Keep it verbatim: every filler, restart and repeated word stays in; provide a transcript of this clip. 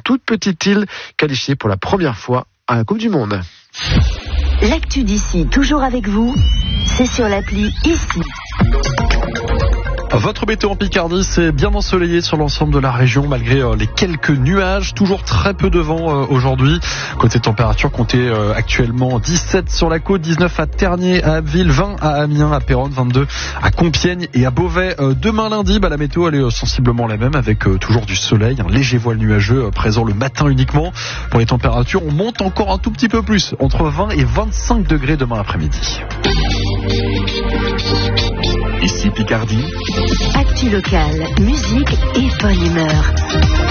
toute petite île qualifiée pour la première fois à la Coupe du Monde. L'actu d'ici, toujours avec vous, c'est sur l'appli Ici. Votre météo en Picardie, c'est bien ensoleillé sur l'ensemble de la région malgré euh, les quelques nuages, toujours très peu de vent euh, aujourd'hui. Côté température, comptez euh, actuellement dix-sept sur la côte, dix-neuf à Ternier, à Abbeville, vingt à Amiens, à Péronne, vingt-deux à Compiègne et à Beauvais. Euh, demain lundi, bah, la météo elle est euh, sensiblement la même avec euh, toujours du soleil, un léger voile nuageux euh, présent le matin uniquement. Pour les températures, on monte encore un tout petit peu plus, entre vingt et vingt-cinq degrés demain après-midi. Ici Picardie. Actu locale, musique et bonne humeur.